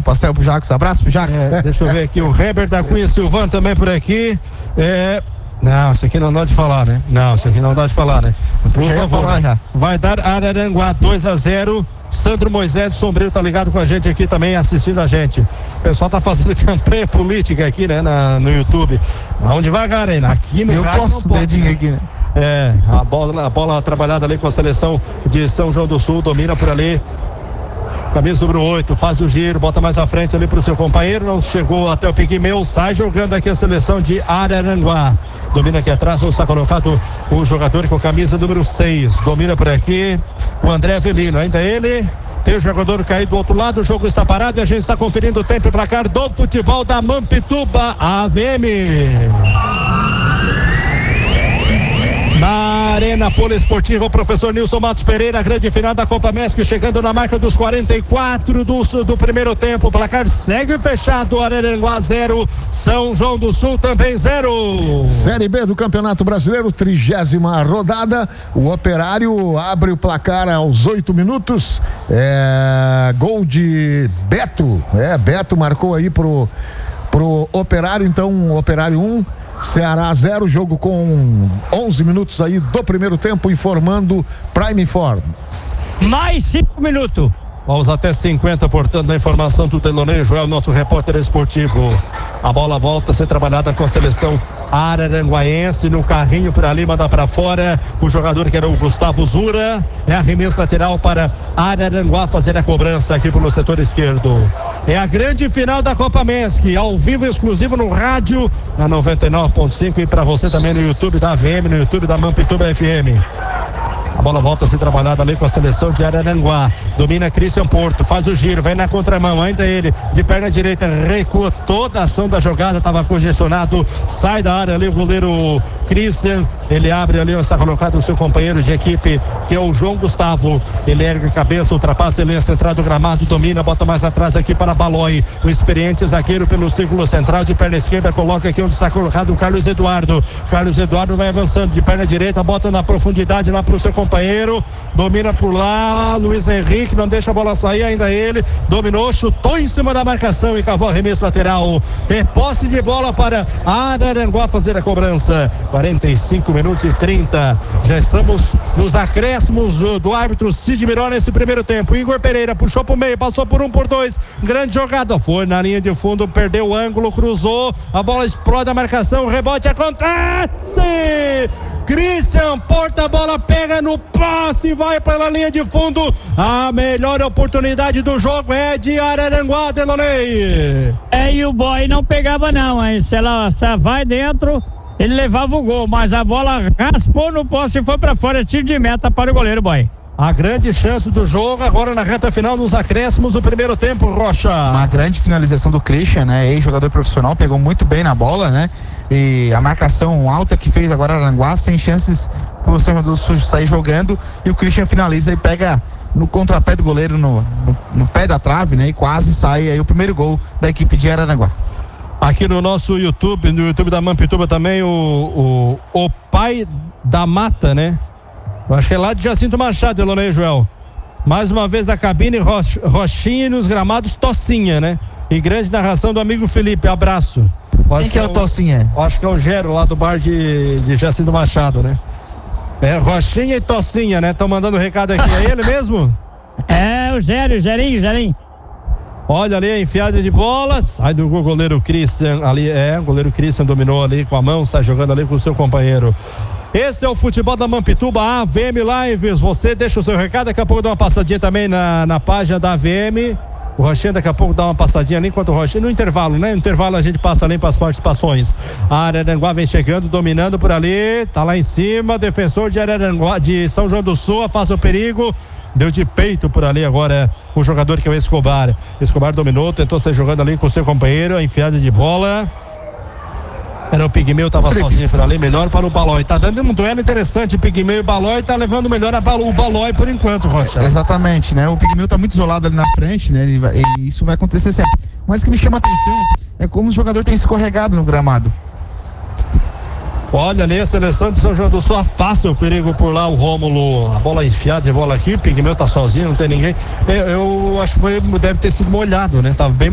pastel pro Jacques. Abraço pro Jacques. Deixa eu ver aqui, o Heber da Cunha Silvano também por aqui. Não, isso aqui não dá de falar, né? Por favor, falar, já. Vai dar Araranguá 2-0. Sandro Moisés Sombrio tá ligado com a gente aqui também, assistindo a gente. O pessoal tá fazendo campanha política aqui, né? No YouTube. Vamos devagar, hein? Aqui no rádio não pode, dedinho aqui, né? A bola trabalhada ali com a seleção de São João do Sul, domina por ali. Camisa número 8, faz o giro, bota mais à frente ali pro seu companheiro, não chegou até o Pigmeu, sai jogando aqui a seleção de Araranguá. Domina aqui atrás, ou está colocado o jogador com a camisa número 6. Domina por aqui o André Avelino, ainda ele. Tem o jogador caído do outro lado, o jogo está parado e a gente está conferindo o tempo e placar do futebol da Mampituba AVM. Na Arena Poliesportiva, o professor Nilson Matos Pereira, grande final da Copa Mesc, chegando na marca dos 44 do primeiro tempo. O placar segue fechado, Araranguá 0, São João do Sul também 0. Série B do Campeonato Brasileiro, 30ª rodada. O Operário abre o placar aos 8 minutos. Gol de Beto. Beto marcou aí pro Operário, então Operário 1. Ceará 0, jogo com 11 minutos aí do primeiro tempo, informando Prime Inform. Mais 5 minutos. Vamos até 50, portanto, na informação do Teloneiro Joel, nosso repórter esportivo. A bola volta a ser trabalhada com a seleção araranguaense, no carrinho por ali, manda para fora o jogador que era o Gustavo Zura. Arremesso lateral para Araranguá fazer a cobrança aqui pelo setor esquerdo. É a grande final da Copa Mesc, ao vivo, exclusivo no rádio, na 99.5 e para você também no YouTube da AVM, no YouTube da Mampituba FM. A bola volta a ser trabalhada ali com a seleção de Araranguá. Domina Christian Porto, faz o giro, vai na contramão, ainda ele de perna direita, recua toda a ação da jogada, estava congestionado, sai da área ali o goleiro Christian, ele abre ali, está colocado o seu companheiro de equipe, que é o João Gustavo. Ele ergue a cabeça, ultrapassa ele na central do gramado, domina, bota mais atrás aqui para Balói, o experiente zagueiro pelo círculo central de perna esquerda, coloca aqui onde está colocado o Carlos Eduardo. Carlos Eduardo vai avançando de perna direita, bota na profundidade lá para o seu companheiro, domina por lá, Luiz Henrique não deixa a bola sair, ainda ele dominou, chutou em cima da marcação e cavou arremesso lateral. É posse de bola para Araranguá fazer a cobrança. 45 minutos e 30, já estamos nos acréscimos do árbitro Cid Miró nesse primeiro tempo. Igor Pereira puxou pro meio, passou por 1 por 2, grande jogada, foi na linha de fundo, perdeu o ângulo, cruzou, a bola explode a marcação, rebote acontece, Christian Porto, a bola pega no passe, vai pela linha de fundo, a melhor oportunidade do jogo é de Araranguá, Delonei. E o boy não pegava não, hein? Se ela vai dentro, ele levava o gol, mas a bola raspou no poste e foi pra fora, tiro de meta para o goleiro, boy. A grande chance do jogo agora na reta final, nos acréscimos do primeiro tempo, Rocha. Uma grande finalização do Christian, né? Ex-jogador profissional, pegou muito bem na bola, né? E a marcação alta que fez agora Araranguá, sem chances pro São João do Sul sair jogando, e o Christian finaliza e pega no contrapé do goleiro, no pé da trave, né? E quase sai aí o primeiro gol da equipe de Araranguá. Aqui no nosso YouTube, no YouTube da Mampituba também, o pai da mata, né? Eu acho que é lá de Jacinto Machado, Elonei Joel. Mais uma vez da cabine, Rochinha, e nos gramados Tocinha, né? E grande narração do amigo Felipe, abraço. Quem que é o Tocinha? Acho que é o Gero lá do bar de Jacinto Machado, né? Rochinha e Tocinha, né? Estão mandando recado aqui, é ele mesmo? O Gerinho. Olha ali a enfiada de bola, sai do goleiro Christian, ali o goleiro Christian dominou ali com a mão, sai jogando ali com o seu companheiro. Esse é o futebol da Mampituba, AVM Lives. Você deixa o seu recado, daqui a pouco dá uma passadinha também na página da AVM. O Rochinha daqui a pouco dá uma passadinha ali, enquanto o Rochinha, no intervalo, né? No intervalo a gente passa ali para as participações. A Araranguá vem chegando, dominando por ali, tá lá em cima, defensor de Araranguá, de São João do Sul, afasta o perigo. Deu de peito por ali agora o jogador que é o Escobar. Escobar dominou, tentou sair jogando ali com o seu companheiro, a enfiada de bola. Era o Pigmeu, tava sozinho por ali, melhor para o Balói. Tá dando um duelo interessante, Pigmeu e Balói, tá levando melhor o Balói por enquanto, Rocha. Exatamente, né? O Pigmeu tá muito isolado ali na frente, né? E isso vai acontecer sempre. Mas o que me chama a atenção é como o jogador tem escorregado no gramado. Olha ali a seleção de São João do Sul, afasta o perigo por lá, o Rômulo, a bola enfiada de bola aqui, o Pigmeu tá sozinho, não tem ninguém. Eu acho que deve ter sido molhado, né? Tava bem